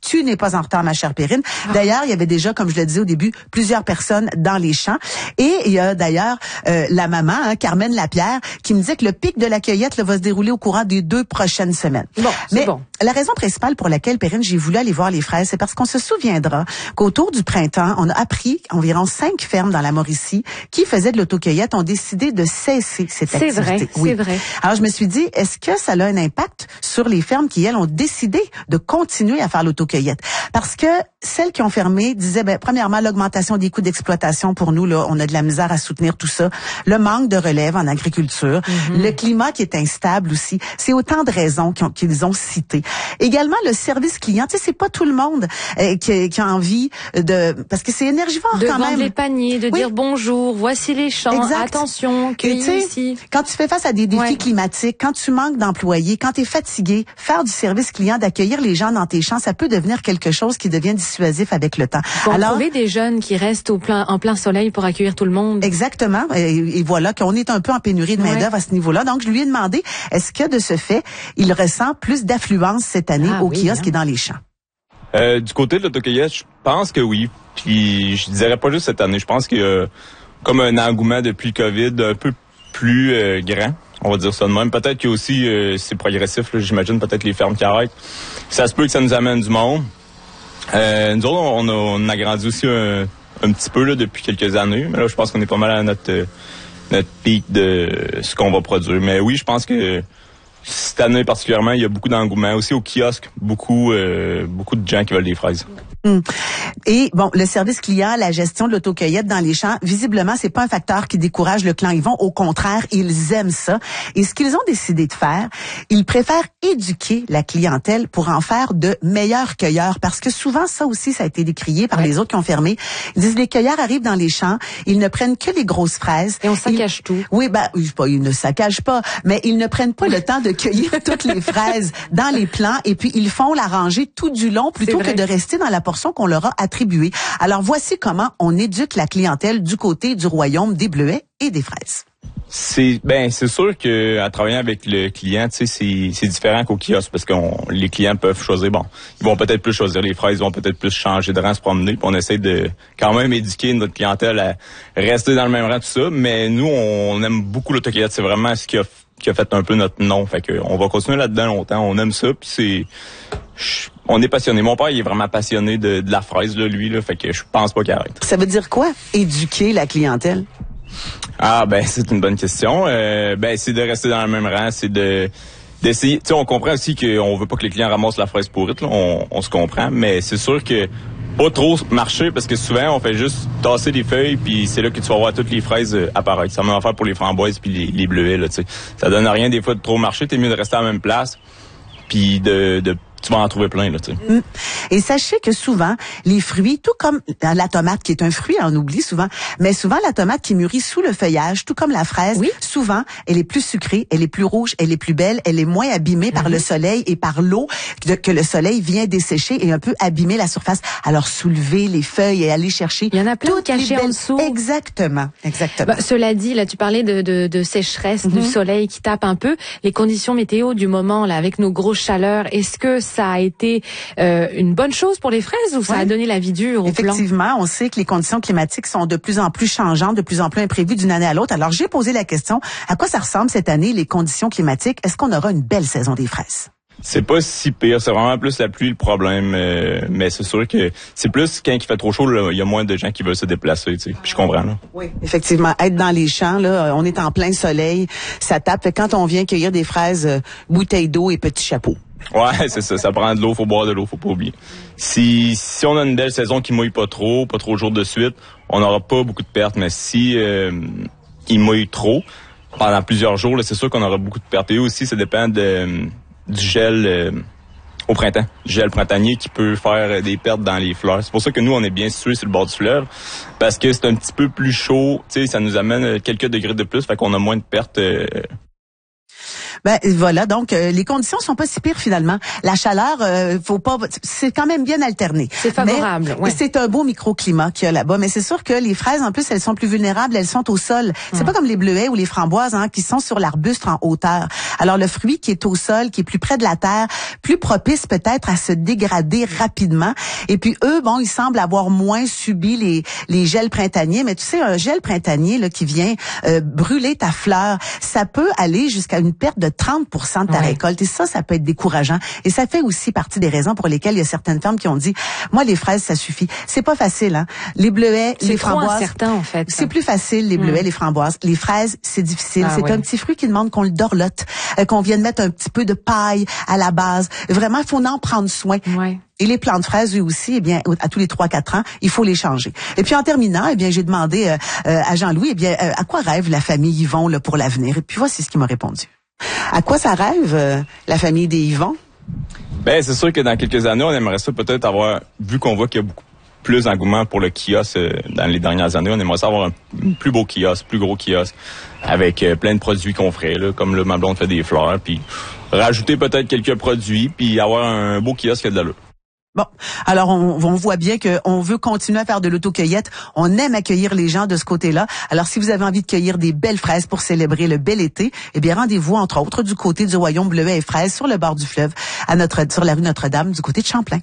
Tu n'es pas en retard, ma chère Perrine. D'ailleurs, il y avait déjà, comme je le disais au début, plusieurs personnes dans les champs. Et il y a d'ailleurs la maman, Carmen Lapierre, qui me disait que le pic de la cueillette va se dérouler au courant des 2 prochaines semaines. Mais la raison principale pour laquelle, Perrine, j'ai voulu aller voir les fraises, c'est parce qu'on se souviendra qu'autour du printemps, on a appris environ 5 fermes dans la Mauricie qui faisaient de l'autocueillette ont décidé de cesser cette activité. C'est vrai. Alors, je me suis dit, est-ce que ça a un impact sur les fermes qui, elles, ont décidé de continuer à faire l'autocueillette? Parce que celles qui ont fermé disaient, premièrement, l'augmentation des coûts d'exploitation pour nous, là, on a de la misère à soutenir tout ça. Le manque de relève en agriculture, le climat qui est instable aussi. C'est autant de raisons qu'ils ont citées. Également, le service client. Tu sais, c'est pas tout le monde qui a envie parce que c'est énergivore quand même. De vendre les paniers, de dire bonjour, voici les champs, attention, cueillez ici. Quand tu fais face à des défis climatiques, quand tu manques d'employés, quand tu es fatigué, faire du service client, d'accueillir les gens dans tes champs, ça peut devenir quelque chose qui devient dissuasif avec le temps. Alors, trouver des jeunes qui restent en plein soleil pour accueillir tout le monde. Exactement. Et voilà qu'on est un peu en pénurie de main-d'œuvre à ce niveau-là. Donc, je lui ai demandé, est-ce que de ce fait, il ressent plus d'affluence cette année au kiosque et dans les champs? Du côté de l'autocueillette, je pense que oui. Puis, je dirais pas juste cette année. Je pense qu'il y a comme un engouement depuis le COVID un peu plus grand. On va dire ça de même. Peut-être que aussi c'est progressif. Là, j'imagine peut-être les fermes qui arrêtent. Ça se peut que ça nous amène du monde. Nous autres, on a grandi aussi un petit peu là, depuis quelques années. Mais là, je pense qu'on est pas mal à notre pic de ce qu'on va produire. Mais oui, je pense que cette année particulièrement, il y a beaucoup d'engouement. Aussi au kiosque, beaucoup de gens qui veulent des fraises. Et bon, le service client, la gestion de l'autocueillette dans les champs, visiblement, c'est pas un facteur qui décourage le clan Yvon. Au contraire, ils aiment ça. Et ce qu'ils ont décidé de faire, ils préfèrent éduquer la clientèle pour en faire de meilleurs cueilleurs. Parce que souvent, ça aussi, ça a été décrié par les autres qui ont fermé. Ils disent, les cueilleurs arrivent dans les champs, ils ne prennent que les grosses fraises. Et on saccage tout. Oui, ils ne saccagent pas, mais ils ne prennent pas le temps de cueillir toutes les fraises dans les plants et puis ils font la rangée tout du long plutôt que de rester dans la portion qu'on leur a attribuée. Alors voici comment on éduque la clientèle du côté du royaume des bleuets et des fraises. C'est sûr que à travailler avec le client, tu sais, c'est différent qu'au kiosque parce que les clients peuvent choisir. Bon, ils vont peut-être plus choisir les fraises, ils vont peut-être plus changer de rang, se promener. Puis on essaie de quand même éduquer notre clientèle à rester dans le même rang, tout ça. Mais nous, on aime beaucoup l'autocueillette. C'est vraiment ce qui a fait un peu notre nom. Fait que on va continuer là-dedans longtemps. On aime ça. Puis on est passionné. Mon père, il est vraiment passionné de la fraise, là, lui. Là, fait que je pense pas qu'il arrête. Ça veut dire quoi, éduquer la clientèle? C'est une bonne question. C'est de rester dans le même rang, c'est d'essayer. Tu sais, on comprend aussi qu'on veut pas que les clients ramassent la fraise pourrite, là. On se comprend, mais c'est sûr que pas trop marcher parce que souvent on fait juste tasser des feuilles puis c'est là que tu vas voir toutes les fraises apparaître. Ça va faire pour les framboises puis les bleuets, là, tu sais. Ça donne rien des fois de trop marcher, t'es mieux de rester à la même place puis tu vas en trouver plein, là, tu sais. Et sachez que souvent, les fruits, tout comme la tomate qui est un fruit, on oublie souvent, mais souvent la tomate qui mûrit sous le feuillage, tout comme la fraise, souvent, elle est plus sucrée, elle est plus rouge, elle est plus belle, elle est moins abîmée par le soleil et par l'eau que le soleil vient dessécher et un peu abîmer la surface. Alors, soulever les feuilles et aller chercher. Il y en a plein cachés en dessous. Exactement. Cela dit, là, tu parlais de sécheresse, du soleil qui tape un peu. Les conditions météo du moment, là, avec nos grosses chaleurs, est-ce que ça a été une bonne chose pour les fraises ou ça a donné la vie dure au plan? Effectivement, on sait que les conditions climatiques sont de plus en plus changeantes, de plus en plus imprévues d'une année à l'autre. Alors, j'ai posé la question, à quoi ça ressemble cette année, les conditions climatiques? Est-ce qu'on aura une belle saison des fraises? C'est pas si pire, c'est vraiment plus la pluie le problème, mais c'est sûr que c'est plus quand il fait trop chaud, il y a moins de gens qui veulent se déplacer, tu sais. Puis je comprends, là. Oui, effectivement, être dans les champs, là, on est en plein soleil, ça tape. Quand on vient cueillir des fraises, bouteille d'eau et petit chapeau. Ouais, c'est ça. Ça prend de l'eau, faut boire de l'eau, faut pas oublier. Si on a une belle saison qui mouille pas trop de jours de suite, on n'aura pas beaucoup de pertes. Mais si il mouille trop pendant plusieurs jours, là, c'est sûr qu'on aura beaucoup de pertes. Et aussi, ça dépend du gel au printemps, du gel printanier qui peut faire des pertes dans les fleurs. C'est pour ça que nous, on est bien situés sur le bord du fleuve, parce que c'est un petit peu plus chaud. Tu sais, ça nous amène quelques degrés de plus, fait qu'on a moins de pertes. Ben voilà, donc les conditions sont pas si pires finalement. La chaleur, c'est quand même bien alterné. C'est favorable. Mais c'est un beau microclimat qu'il y a là-bas. Mais c'est sûr que les fraises, en plus, elles sont plus vulnérables. Elles sont au sol. C'est pas comme les bleuets ou les framboises, qui sont sur l'arbuste en hauteur. Alors le fruit qui est au sol, qui est plus près de la terre, plus propice peut-être à se dégrader rapidement. Et puis eux, ils semblent avoir moins subi les gels printaniers. Mais tu sais, un gel printanier là qui vient brûler ta fleur, ça peut aller jusqu'à une perte de 30% de ta récolte. Et ça peut être décourageant. Et ça fait aussi partie des raisons pour lesquelles il y a certaines femmes qui ont dit, moi, les fraises, ça suffit. C'est pas facile, hein. Les bleuets, les framboises. C'est incertain, en fait. C'est plus facile, les bleuets, les framboises. Les fraises, c'est difficile. C'est un petit fruit qui demande qu'on le dorlote, qu'on vienne mettre un petit peu de paille à la base. Vraiment, il faut en prendre soin. Et les plants de fraises, eux aussi, à tous les 3-4 ans, il faut les changer. Et puis en terminant, j'ai demandé à Jean-Louis, à quoi rêve la famille Yvon là, pour l'avenir? Et puis voici ce qu'il m'a répondu. À quoi ça rêve, la famille des Yvon? Ben, c'est sûr que dans quelques années, on aimerait ça peut-être avoir, vu qu'on voit qu'il y a beaucoup plus d'engouement pour le kiosque dans les dernières années, on aimerait ça avoir un plus beau kiosque, plus gros kiosque, avec plein de produits qu'on ferait, là, comme le ma blonde fait des fleurs, puis rajouter peut-être quelques produits, puis avoir un beau kiosque qui a de l'allure. Bon, alors on voit bien qu'on veut continuer à faire de l'autocueillette. On aime accueillir les gens de ce côté-là. Alors si vous avez envie de cueillir des belles fraises pour célébrer le bel été, rendez-vous entre autres du côté du Royaume Bleuets et Fraises sur le bord du fleuve, sur la rue Notre-Dame, du côté de Champlain.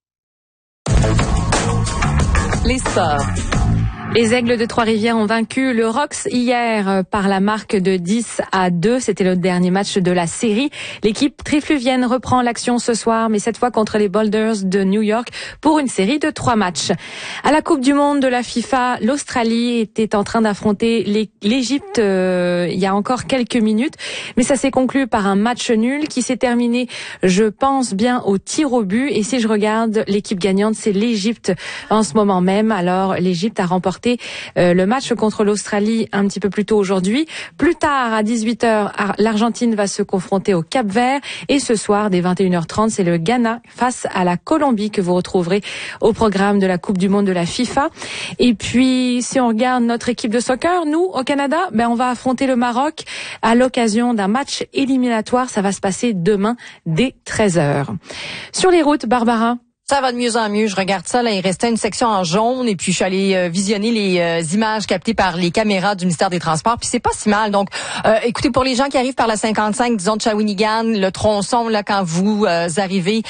Les sports. Les Aigles de Trois-Rivières ont vaincu le Rox hier par la marque de 10-2. C'était le dernier match de la série. L'équipe trifluvienne reprend l'action ce soir, mais cette fois contre les Boulders de New York pour une série de 3 matchs. À la Coupe du Monde de la FIFA, l'Australie était en train d'affronter l'Égypte il y a encore quelques minutes, mais ça s'est conclu par un match nul qui s'est terminé, je pense bien, au tir au but. Et si je regarde l'équipe gagnante, c'est l'Égypte en ce moment même. Alors l'Égypte a remporté le match contre l'Australie un petit peu plus tôt aujourd'hui. Plus tard, à 18h, l'Argentine va se confronter au Cap-Vert. Et ce soir, dès 21h30, c'est le Ghana face à la Colombie que vous retrouverez au programme de la Coupe du Monde de la FIFA. Et puis, si on regarde notre équipe de soccer, nous, au Canada, on va affronter le Maroc à l'occasion d'un match éliminatoire. Ça va se passer demain dès 13h. Sur les routes, Barbara. Ça va de mieux en mieux. Je regarde ça. Là, il restait une section en jaune et puis je suis allée visionner les images captées par les caméras du ministère des Transports. Puis c'est pas si mal. Donc, écoutez, pour les gens qui arrivent par la 55, disons de Shawinigan, le tronçon là quand vous arrivez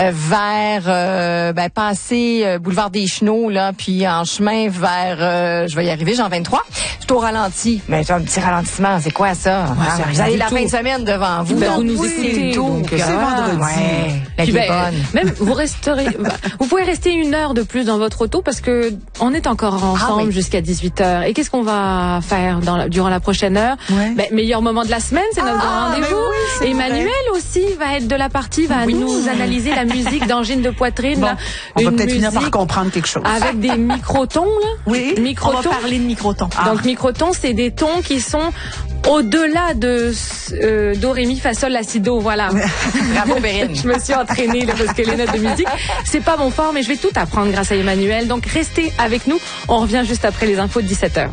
vers passer boulevard des Chenaux là, puis en chemin vers, je vais y arriver, Jean 23. Je suis au ralenti. Mais c'est un petit ralentissement. C'est quoi ça? Vous avez la fin de semaine devant vous. Vous nous écoutez. C'est vendredi. Ouais, la vie est bonne. Même vous pouvez rester 1 heure de plus dans votre auto parce que on est encore ensemble jusqu'à 18h. Et qu'est-ce qu'on va faire durant la prochaine heure? Meilleur moment de la semaine, c'est notre grand rendez-vous. Emmanuel aussi va être de la partie, va nous analyser la musique d'angine de poitrine. Bon, là. On va peut-être finir par comprendre quelque chose. Avec des microtons, là. Oui, microtons. On va parler de microtons. Donc microtons, c'est des tons qui sont au-delà de do, ré, mi, fa, sol, la, si, do, voilà. Bravo, Bérine. Je me suis entraînée là, parce que les notes de musique, c'est pas mon fort, mais je vais tout apprendre grâce à Emmanuel. Donc restez avec nous. On revient juste après les infos de 17h.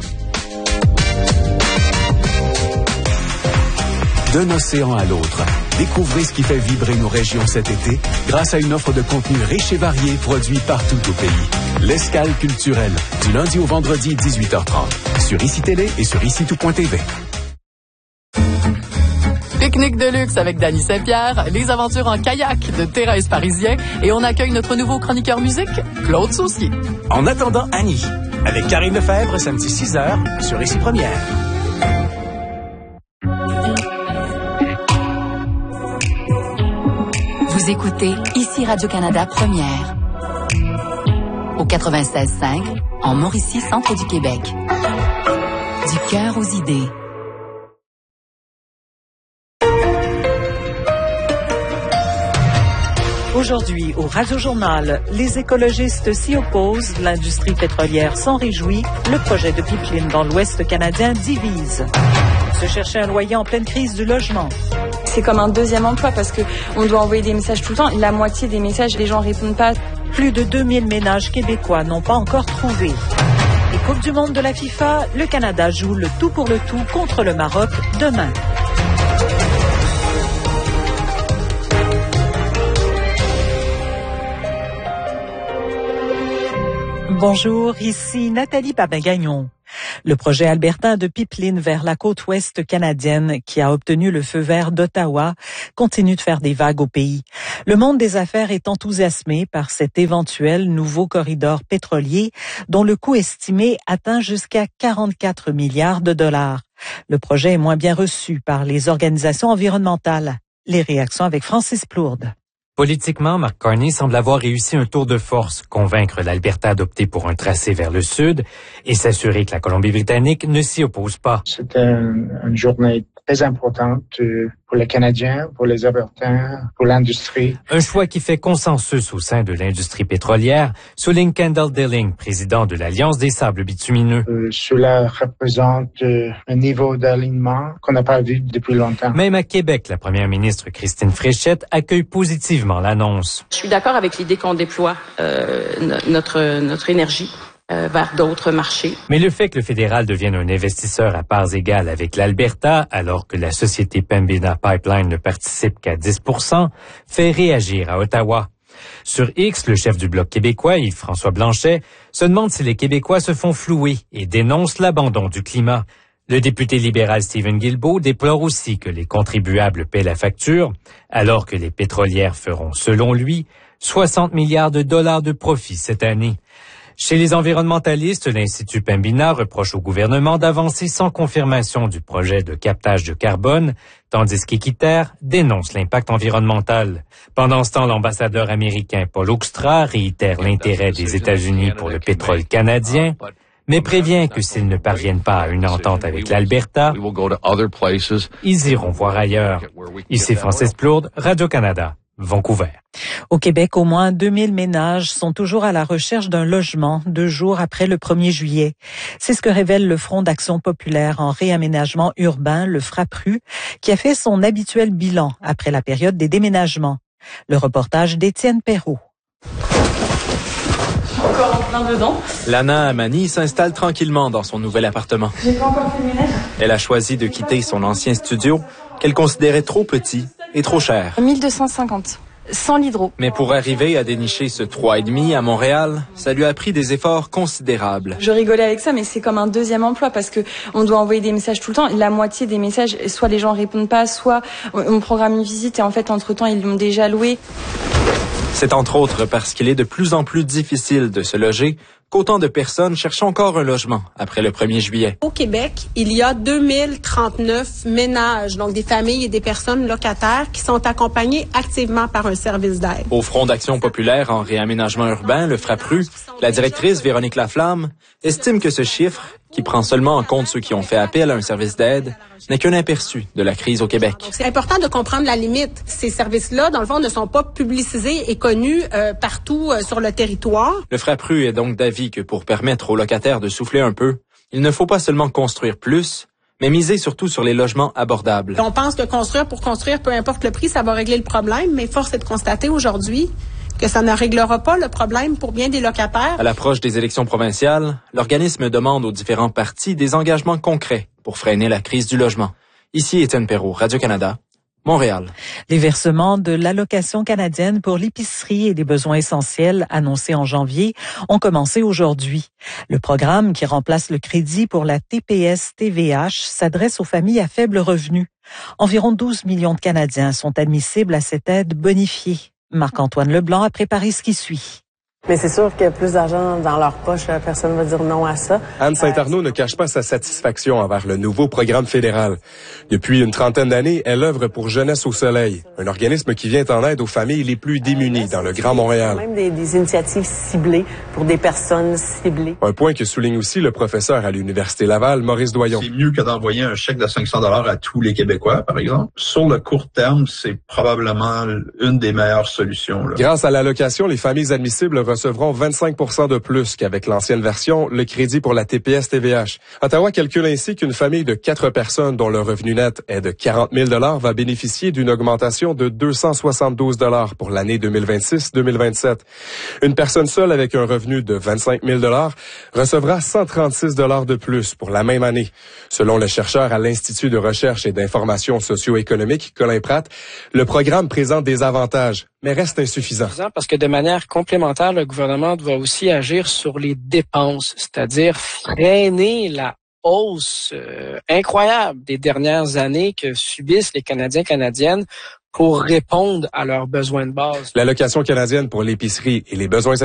D'un océan à l'autre, découvrez ce qui fait vibrer nos régions cet été grâce à une offre de contenu riche et varié produit partout au pays. L'escale culturelle, du lundi au vendredi 18h30, sur ICI Télé et sur ICITOUT.tv. Pique-nique de luxe avec Dany Saint-Pierre, les aventures en kayak de Thérèse Parisien et on accueille notre nouveau chroniqueur musique, Claude Saucier. En attendant Annie, avec Karine Lefebvre, samedi 6h, sur ICI Première. Vous écoutez ici Radio-Canada Première. Au 96.5, en Mauricie, centre du Québec. Du cœur aux idées. Aujourd'hui, au Radio-Journal, les écologistes s'y opposent, l'industrie pétrolière s'en réjouit, le projet de pipeline dans l'Ouest canadien divise. Se chercher un loyer en pleine crise du logement. C'est comme un deuxième emploi parce que on doit envoyer des messages tout le temps. La moitié des messages, les gens répondent pas. Plus de 2000 ménages québécois n'ont pas encore trouvé. Et Coupe du monde de la FIFA, le Canada joue le tout pour le tout contre le Maroc demain. Bonjour, ici Nathalie Papagagnon. Le projet albertain de pipeline vers la côte ouest canadienne, qui a obtenu le feu vert d'Ottawa, continue de faire des vagues au pays. Le monde des affaires est enthousiasmé par cet éventuel nouveau corridor pétrolier dont le coût estimé atteint jusqu'à 44 milliards de dollars. Le projet est moins bien reçu par les organisations environnementales. Les réactions avec Francis Plourde. Politiquement, Mark Carney semble avoir réussi un tour de force, convaincre l'Alberta d'opter pour un tracé vers le sud et s'assurer que la Colombie-Britannique ne s'y oppose pas. C'était une journée très importante pour les Canadiens, pour les Albertains, pour l'industrie. Un choix qui fait consensus au sein de l'industrie pétrolière, souligne Kendall Dilling, président de l'Alliance des sables bitumineux. Cela représente un niveau d'alignement qu'on n'a pas vu depuis longtemps. Même à Québec, la première ministre Christine Fréchette accueille positivement l'annonce. Je suis d'accord avec l'idée qu'on déploie notre énergie vers d'autres marchés. Mais le fait que le fédéral devienne un investisseur à parts égales avec l'Alberta, alors que la société Pembina Pipeline ne participe qu'à 10%, fait réagir à Ottawa. Sur X, le chef du Bloc québécois, Yves-François Blanchet, se demande si les Québécois se font flouer et dénonce l'abandon du climat. Le député libéral Stephen Guilbeault déplore aussi que les contribuables paient la facture, alors que les pétrolières feront, selon lui, 60 milliards de dollars de profit cette année. Chez les environnementalistes, l'Institut Pembina reproche au gouvernement d'avancer sans confirmation du projet de captage de carbone, tandis qu'Équiterre dénonce l'impact environnemental. Pendant ce temps, l'ambassadeur américain Paul Hoekstra réitère l'intérêt des États-Unis pour le pétrole canadien, mais prévient que s'ils ne parviennent pas à une entente avec l'Alberta, ils iront voir ailleurs. Ici Francis Plourde, Radio-Canada, Vancouver. Au Québec, au moins 2000 ménages sont toujours à la recherche d'un logement 2 jours après le 1er juillet. C'est ce que révèle le Front d'action populaire en réaménagement urbain, le FRAPRU, qui a fait son habituel bilan après la période des déménagements. Le reportage d'Étienne Perrault. Encore en plein dedans. Lana Amani s'installe tranquillement dans son nouvel appartement. J'ai pas encore fait le ménage. Elle a choisi de quitter son ancien studio qu'elle considérait trop petit et trop cher. 1250. Sans l'hydro. Mais pour arriver à dénicher ce 3,5 à Montréal, ça lui a pris des efforts considérables. Je rigolais avec ça, mais c'est comme un deuxième emploi parce que on doit envoyer des messages tout le temps. La moitié des messages, soit les gens répondent pas, soit on programme une visite et en fait, entre-temps, ils l'ont déjà loué. C'est entre autres parce qu'il est de plus en plus difficile de se loger qu'autant de personnes cherchent encore un logement après le 1er juillet. Au Québec, il y a 2039 ménages, donc des familles et des personnes locataires qui sont accompagnées activement par un service d'aide. Au Front d'action populaire en réaménagement urbain, le FRAPRU, la directrice Véronique Laflamme estime que ce chiffre, qui prend seulement en compte ceux qui ont fait appel à un service d'aide, n'est qu'un aperçu de la crise au Québec. Donc, c'est important de comprendre la limite. Ces services-là, dans le fond, ne sont pas publicisés et connus partout sur le territoire. Le FRAPRU est donc d'avis que pour permettre aux locataires de souffler un peu, il ne faut pas seulement construire plus, mais miser surtout sur les logements abordables. On pense que construire pour construire, peu importe le prix, ça va régler le problème, mais force est de constater aujourd'hui que ça ne réglera pas le problème pour bien des locataires. À l'approche des élections provinciales, l'organisme demande aux différents partis des engagements concrets pour freiner la crise du logement. Ici Étienne Perrault, Radio-Canada, Montréal. Les versements de l'allocation canadienne pour l'épicerie et les besoins essentiels annoncés en janvier ont commencé aujourd'hui. Le programme qui remplace le crédit pour la TPS-TVH s'adresse aux familles à faible revenu. Environ 12 millions de Canadiens sont admissibles à cette aide bonifiée. Marc-Antoine Leblanc a préparé ce qui suit. Mais c'est sûr qu'il y a plus d'argent dans leur poche, personne ne va dire non à ça. Anne Saint-Arnaud ne cache pas sa satisfaction envers le nouveau programme fédéral. Depuis une trentaine d'années, elle œuvre pour Jeunesse au Soleil, un organisme qui vient en aide aux familles les plus démunies dans le Grand Montréal. Même des initiatives ciblées pour des personnes ciblées. Un point que souligne aussi le professeur à l'Université Laval, Maurice Doyon. C'est mieux que d'envoyer un chèque de 500 $ à tous les Québécois, par exemple. Sur le court terme, c'est probablement une des meilleures solutions. Là. Grâce à l'allocation, les familles admissibles recevront 25 % de plus qu'avec l'ancienne version, le crédit pour la TPS-TVH. Ottawa calcule ainsi qu'une famille de 4 personnes dont le revenu net est de 40 000 $ va bénéficier d'une augmentation de 272 $ pour l'année 2026-2027. Une personne seule avec un revenu de 25 000 $ recevra 136 $ de plus pour la même année. Selon le chercheur à l'Institut de recherche et d'information socio-économique, Colin Pratt, le programme présente des avantages, mais reste insuffisant. Parce que de manière complémentaire, le gouvernement doit aussi agir sur les dépenses, c'est-à-dire freiner la hausse incroyable des dernières années que subissent les Canadiens et Canadiennes pour répondre à leurs besoins de base. L'allocation canadienne pour l'épicerie et les besoins